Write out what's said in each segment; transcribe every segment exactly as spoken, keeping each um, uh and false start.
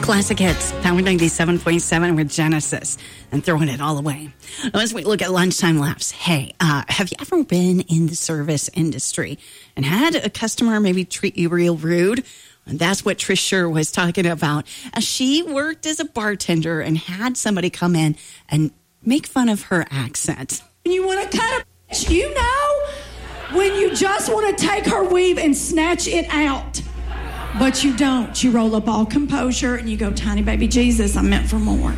Classic Hits, Power ninety-seven point seven with Genesis, and throwing it all away. As we look at lunchtime laughs, hey, uh, have you ever been in the service industry and had a customer maybe treat you real rude? And that's what Trish Sher was talking about. As she worked as a bartender and had somebody come in and make fun of her accent. You want to cut a you know, when you just want to take her weave and snatch it out. But you don't. You roll up all composure and you go, tiny baby Jesus, I'm meant for more.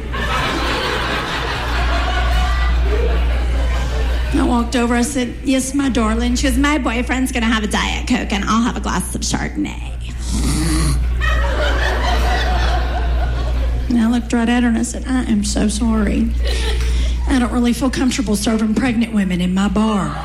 I walked over, I said, yes, my darling. She goes, my boyfriend's going to have a Diet Coke and I'll have a glass of Chardonnay. And I looked right at her and I said, I am so sorry. I don't really feel comfortable serving pregnant women in my bar.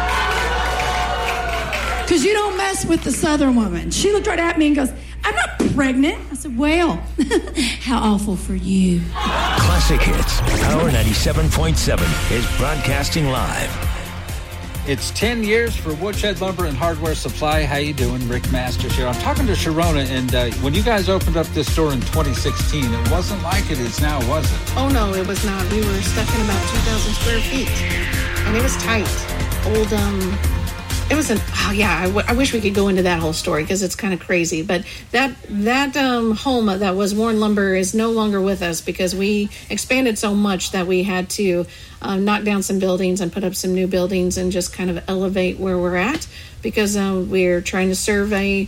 Because you don't mess with the Southern woman. She looked right at me and goes, I'm not pregnant. I said, well, how awful for you. Classic Hits, Power ninety-seven point seven is broadcasting live. It's ten years for Woodshed Lumber and Hardware Supply. How you doing? Rick Masters here. I'm talking to Sharona, and uh, when you guys opened up this store in twenty sixteen, it wasn't like it is now, was it? Oh, no, it was not. We were stuck in about two thousand square feet, and it was tight. Old, um... It was an, oh yeah, I, w- I wish we could go into that whole story because it's kind of crazy. But that that um, home that was Warren Lumber is no longer with us because we expanded so much that we had to uh, knock down some buildings and put up some new buildings and just kind of elevate where we're at because uh, we're trying to serve a,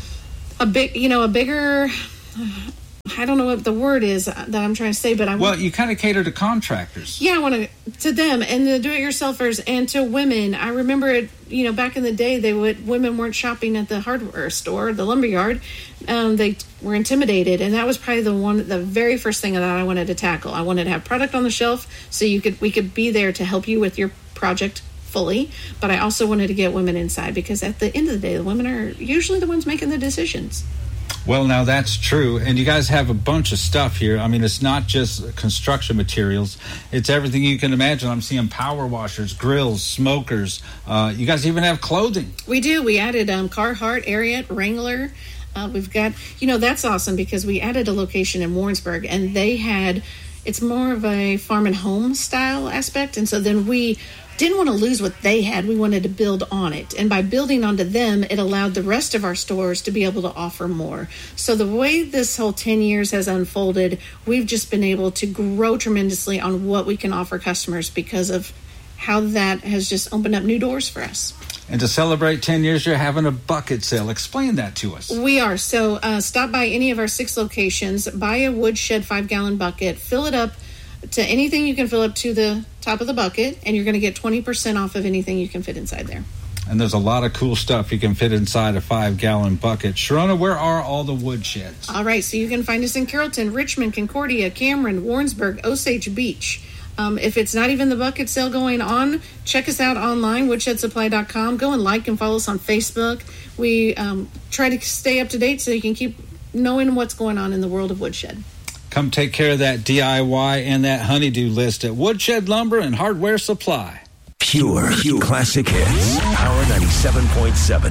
a big, you know, a bigger... Uh, I don't know what the word is that I'm trying to say, but I well, you kind of cater to contractors. Yeah, I want to to them and the do-it-yourselfers and to women. I remember it, you know, back in the day, they would women weren't shopping at the hardware store, the lumber yard. Um, they were intimidated, and that was probably the one, the very first thing that I wanted to tackle. I wanted to have product on the shelf so you could we could be there to help you with your project fully. But I also wanted to get women inside because at the end of the day, the women are usually the ones making the decisions. Well, now that's true. And you guys have a bunch of stuff here. I mean, it's not just construction materials. It's everything you can imagine. I'm seeing power washers, grills, smokers. Uh, you guys even have clothing. We do. We added um, Carhartt, Ariat, Wrangler. Uh, we've got, you know, that's awesome because we added a location in Warrensburg and they had, it's more of a farm and home style aspect. And so then we didn't want to lose what they had. We wanted to build on it. And by building onto them, it allowed the rest of our stores to be able to offer more. So the way this whole ten years has unfolded, we've just been able to grow tremendously on what we can offer customers because of how that has just opened up new doors for us. And to celebrate ten years, you're having a bucket sale. Explain that to us. We are. So uh, stop by any of our six locations, buy a Woodshed five-gallon bucket, fill it up to anything you can fill up to the top of the bucket, and you're going to get twenty percent off of anything you can fit inside there. And there's a lot of cool stuff you can fit inside a five-gallon bucket. Sharona, where are all the woodsheds? All right, so you can find us in Carrollton, Richmond, Concordia, Cameron, Warrensburg, Osage Beach. Um, if it's not even the bucket sale going on, check us out online, woodshed supply dot com. Go and like and follow us on Facebook. We um, try to stay up to date so you can keep knowing what's going on in the world of woodshed. Come take care of that D I Y and that honeydew list at Woodshed Lumber and Hardware Supply. Pure, pure classic hits. Power ninety-seven point seven.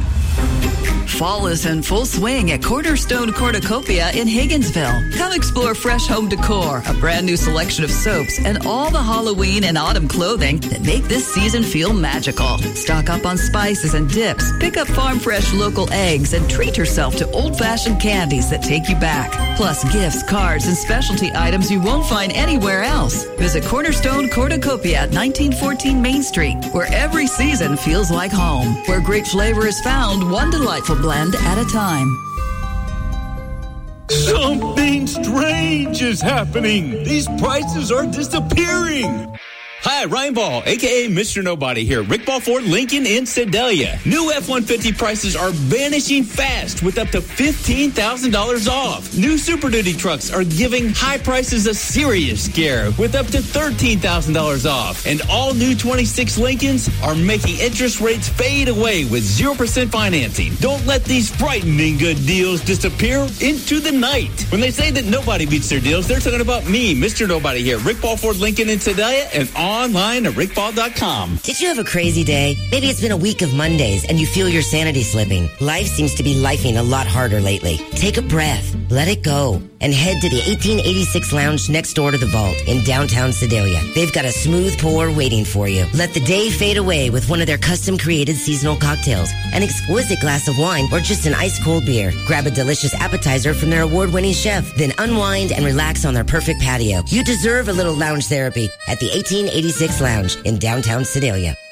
Fall is in full swing at Cornerstone Cornucopia in Higginsville. Come explore fresh home decor, a brand new selection of soaps, and all the Halloween and autumn clothing that make this season feel magical. Stock up on spices and dips, pick up farm fresh local eggs, and treat yourself to old-fashioned candies that take you back. Plus gifts, cards, and specialty items you won't find anywhere else. Visit Cornerstone Cornucopia at nineteen fourteen Main Street, where every season feels like home. Where great flavor is found, one delightful blend at a time. Something strange is happening. These prices are disappearing. Hi, Ryan Ball, a k a. Mister Nobody here. Rick Ball Ford Lincoln in Sedalia. New F one fifty prices are vanishing fast with up to fifteen thousand dollars off. New Super Duty trucks are giving high prices a serious scare with up to thirteen thousand dollars off. And all new twenty-six Lincolns are making interest rates fade away with zero percent financing. Don't let these frightening good deals disappear into the night. When they say that nobody beats their deals, they're talking about me, Mister Nobody here. Rick Ball Ford Lincoln in Sedalia and all online at rick ball dot com. Did you have a crazy day? Maybe it's been a week of Mondays and you feel your sanity slipping. Life seems to be lifing a lot harder lately. Take a breath, let it go, and head to the eighteen eighty-six Lounge next door to the Vault in downtown Sedalia. They've got a smooth pour waiting for you. Let the day fade away with one of their custom-created seasonal cocktails, an exquisite glass of wine, or just an ice-cold beer. Grab a delicious appetizer from their award-winning chef, then unwind and relax on their perfect patio. You deserve a little lounge therapy at the eighteen eighty-six Lounge in downtown Sedalia.